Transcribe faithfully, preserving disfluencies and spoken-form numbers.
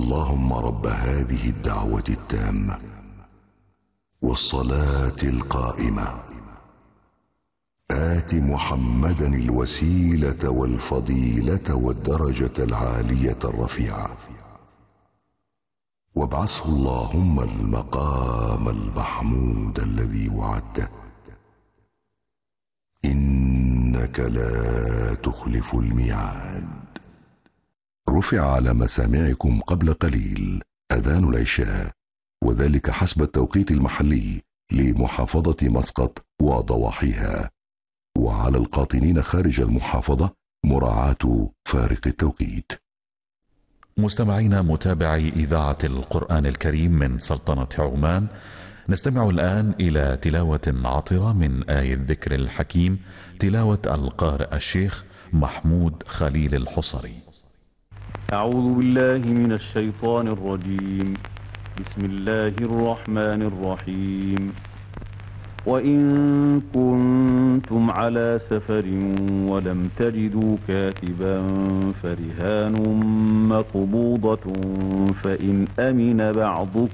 اللهم رب هذه الدعوة التامة والصلاة القائمة آت محمدا الوسيلة والفضيلة والدرجة العالية الرفيعة وابعثه اللهم المقام المحمود الذي وعدته إنك لا تخلف الميعاد. رفع على مسامعكم قبل قليل أذان العشاء، وذلك حسب التوقيت المحلي لمحافظة مسقط وضواحيها، وعلى القاطنين خارج المحافظة مراعاة فارق التوقيت. مستمعينا متابعي إذاعة القرآن الكريم من سلطنة عمان، نستمع الآن إلى تلاوة عطرة من آية الذكر الحكيم، تلاوة القارئ الشيخ محمود خليل الحصري. أعوذ بالله من الشيطان الرجيم. بسم الله الرحمن الرحيم. وإن كنتم على سفر ولم تجدوا كاتبا فرهان مقبوضة فإن أمن بعضكم